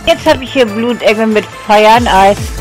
Jetzt habe ich hier Blutegel mit Fire and Ice.